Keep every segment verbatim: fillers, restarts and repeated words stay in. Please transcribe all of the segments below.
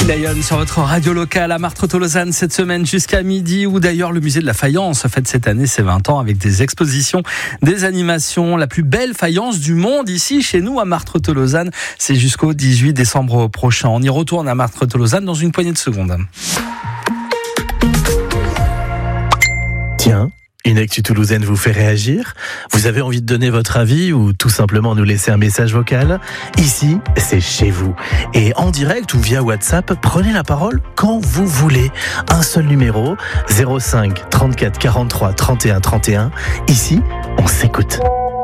Lion sur votre radio locale à Marthe-Lausanne cette semaine jusqu'à midi, où d'ailleurs le musée de la faïence fête cette année ses vingt ans avec des expositions, des animations. La plus belle faïence du monde ici chez nous à Marthe-Lausanne, c'est jusqu'au dix-huit décembre prochain. On y retourne à Marthe-Lausanne dans une poignée de secondes. Tiens, une actu toulousaine vous fait réagir? Vous avez envie de donner votre avis ou tout simplement nous laisser un message vocal? Ici, c'est chez vous. Et en direct ou via WhatsApp, prenez la parole quand vous voulez. Un seul numéro, zéro cinq trente-quatre quarante-trois trente et un trente et un. Ici, on s'écoute.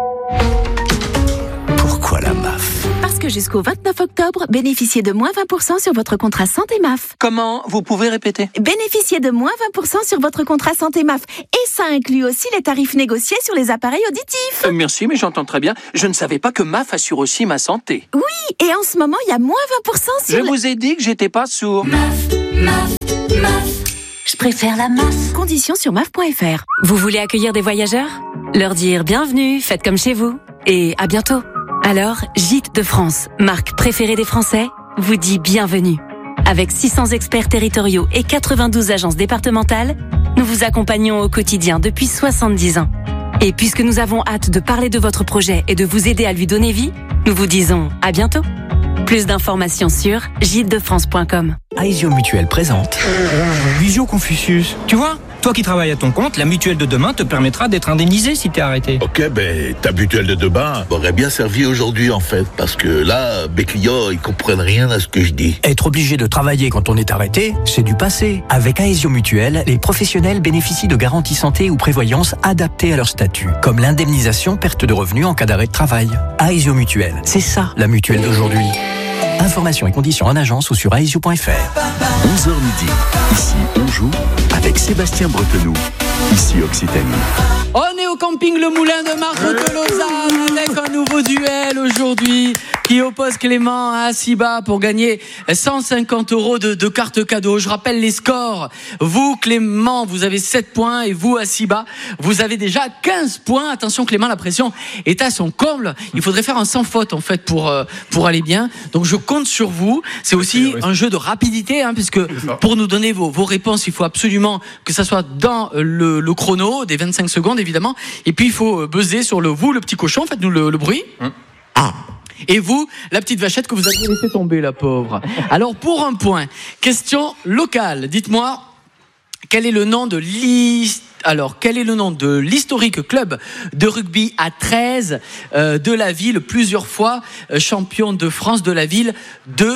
Pourquoi la M A F? Parce que jusqu'au vingt-neuf octobre, bénéficiez de moins vingt pour cent sur votre contrat santé M A F. Comment? Vous pouvez répéter? Bénéficiez de moins vingt pour cent sur votre contrat santé M A F. Et ça inclut aussi les tarifs négociés sur les appareils auditifs. Euh, merci, mais j'entends très bien. Je ne savais pas que M A F assure aussi ma santé. Oui, et en ce moment, il y a moins vingt pour cent sur... Je le... vous ai dit que j'étais pas sourd. M A F, M A F, M A F. Je préfère la M A F. Conditions sur M A F point F R. Vous voulez accueillir des voyageurs? Leur dire bienvenue, faites comme chez vous. Et à bientôt. Alors, Gîtes de France, marque préférée des Français, vous dit bienvenue. Avec six cents experts territoriaux et quatre-vingt-douze agences départementales, nous vous accompagnons au quotidien depuis soixante-dix ans. Et puisque nous avons hâte de parler de votre projet et de vous aider à lui donner vie, nous vous disons à bientôt. Plus d'informations sur gîtes de france point com. Aesio Mutuelle présente Visio Confucius. Tu vois, toi qui travailles à ton compte, la mutuelle de demain te permettra d'être indemnisé si t'es arrêté. Ok, ben ta mutuelle de demain m'aurait bien servi aujourd'hui en fait, parce que là, mes clients, ils comprennent rien à ce que je dis. Être obligé de travailler quand on est arrêté, c'est du passé. Avec Aesio Mutuelle, les professionnels bénéficient de garanties santé ou prévoyance adaptées à leur statut, comme l'indemnisation perte de revenus en cas d'arrêt de travail. Aesio Mutuelle, c'est ça la mutuelle d'aujourd'hui. Informations et conditions en agence ou sur aesio point F R. onze heures midi, ici on joue avec Sébastien Bretenoux, ici Occitanie. On est au camping Le Moulin de Marthe-Lausanne avec un nouveau duel aujourd'hui qui oppose Clément à Asiba pour gagner cent cinquante euros de, de cartes cadeaux. Je rappelle les scores. Vous, Clément, vous avez sept points et vous, Asiba, vous avez déjà quinze points. Attention, Clément, la pression est à son comble. Il faudrait faire un sans faute, en fait, pour, euh, pour aller bien. Donc, je compte sur vous. C'est aussi un jeu de rapidité, hein, puisque pour nous donner vos, vos réponses, il faut absolument que ça soit dans le, le chrono des vingt-cinq secondes, évidemment. Et puis, il faut buzzer sur le vous, le petit cochon. Faites-nous le, le bruit. Hum. Ah. Et vous, la petite vachette que vous avez laissé tomber, la pauvre. Alors, pour un point, question locale. Dites-moi, quel est le nom de l'hist... Alors, quel est le nom de l'historique club de rugby à treize euh, de la ville, plusieurs fois euh, champion de France de la ville de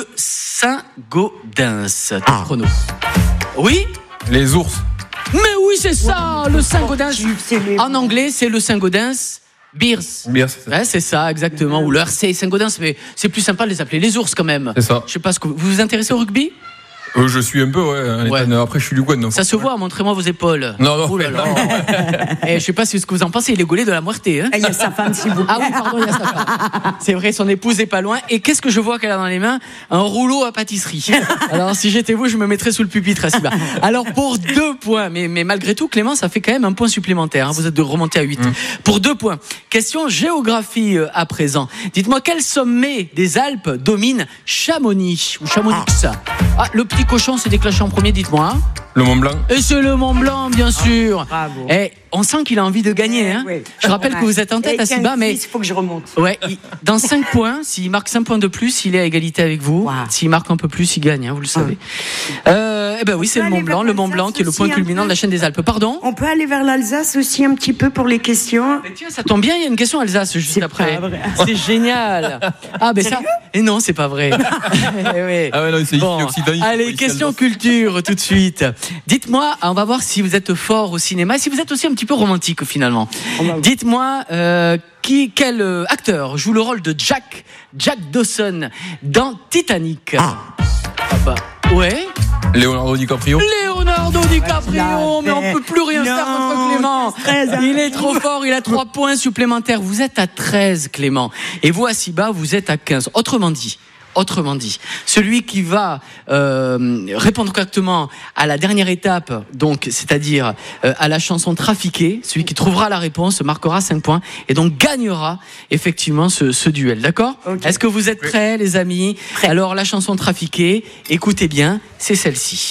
Saint-Gaudens? Ah. Chrono. Oui? Les ours. Mais oui, c'est ça, le Saint-Gaudens. En anglais, c'est le Saint-Gaudens Bears. Bears, c'est ça. Ouais, c'est ça, exactement. Ou le R C Saint-Gaudens, mais c'est plus sympa de les appeler les ours quand même. C'est ça. Je sais pas ce que vous vous, vous intéressez au rugby? Euh, je suis un peu, ouais. ouais. Après, je suis du Gouin. Donc... Ça se voit, montrez-moi vos épaules. Non, non. Ouh là là. Et je sais pas ce que vous en pensez, il est gaulé de la Muerte. Hein. Il y a sa femme, s'il vous plaît. Ah oui, pardon, il y a sa femme. C'est vrai, son épouse est pas loin. Et qu'est-ce que je vois qu'elle a dans les mains? Un rouleau à pâtisserie. Alors, si j'étais vous, je me mettrais sous le pupitre, Asiba. Alors, pour deux points, mais, mais malgré tout, Clément, ça fait quand même un point supplémentaire. Hein. Vous êtes de remonter à huit. Mmh. Pour deux points. Question géographie euh, à présent. Dites-moi, quel sommet des Alpes domine Chamonix ou Chamonix? Ah, le petit cochon s'est déclenché en premier, dites-moi. Hein. Le Mont Blanc. Et c'est le Mont Blanc, bien sûr. Bravo. Et on sent qu'il a envie de gagner. Hein. Oui. Je rappelle que vous êtes en tête, Asiba, mais il faut que je remonte. Ouais, il... dans cinq points, s'il marque cinq points de plus, il est à égalité avec vous. Wow. S'il marque un peu plus, il gagne, hein, vous le savez. Ah. Euh, eh ben oui, c'est le Mont Blanc, le Mont Blanc qui est le point culminant de la chaîne des Alpes. Pardon? On peut aller vers l'Alsace aussi un petit peu pour les questions. Mais tiens, ça tombe bien, il y a une question Alsace juste c'est après. C'est génial. Ah ben ça. Et non, c'est pas vrai. Oui. Ah ouais, non, c'est bon. Occitanie. Allez, question culture tout de suite. Dites-moi, on va voir si vous êtes fort au cinéma, si vous êtes aussi un petit peu romantique finalement. Dites-moi, euh, qui, quel euh, acteur joue le rôle de Jack, Jack Dawson dans Titanic? Ah, ah bah, ouais. Leonardo DiCaprio. Leonardo DiCaprio, mais on peut plus rien non, faire contre Clément. Il est trop fort, il a trois points supplémentaires. Vous êtes à treize, Clément. Et vous, Asiba, vous êtes à quinze. Autrement dit, Autrement dit, celui qui va euh, répondre correctement à la dernière étape, donc c'est-à-dire euh, à la chanson trafiquée, celui qui trouvera la réponse marquera cinq points et donc gagnera effectivement ce, ce duel. D'accord ? Okay. Est-ce que vous êtes prêts, les amis ? Prêt. Alors la chanson trafiquée, écoutez bien, c'est celle-ci.